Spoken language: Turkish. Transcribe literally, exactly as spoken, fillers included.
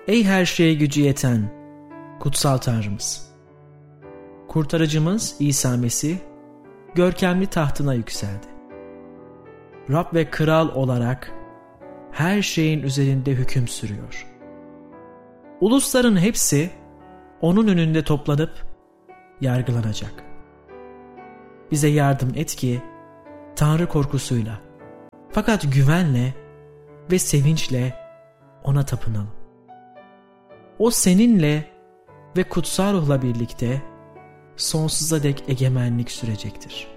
Ey her şeye gücü yeten, kutsal Tanrımız! Kurtarıcımız İsa Mesih, görkemli tahtına yükseldi. Rab ve Kral olarak her şeyin üzerinde hüküm sürüyor. Ulusların hepsi onun önünde toplanıp yargılanacak. Bize yardım et ki Tanrı korkusuyla, fakat güvenle ve sevinçle ona tapınalım. O seninle ve kutsal ruhla birlikte sonsuza dek egemenlik sürecektir.